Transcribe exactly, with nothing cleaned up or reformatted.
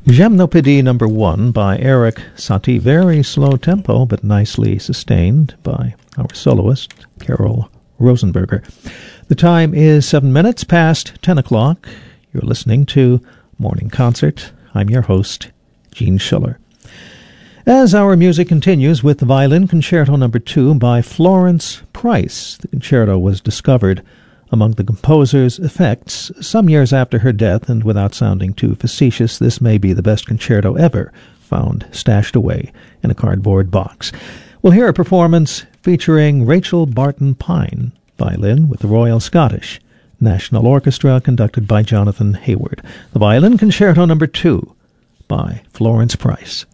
Gymnopédie number one by Eric Satie. Very slow tempo, but nicely sustained by our soloist, Carol Rosenberger. The time is seven minutes past ten o'clock. You're listening to Morning Concert. I'm your host, Gene Schiller. As our music continues with the Violin Concerto number two by Florence Price. The concerto was discovered among the composer's effects some years after her death, and without sounding too facetious, this may be the best concerto ever found stashed away in a cardboard box. We'll hear a performance featuring Rachel Barton Pine, violin with the Royal Scottish National Orchestra, conducted by Jonathan Hayward. The Violin Concerto number two by Florence Price.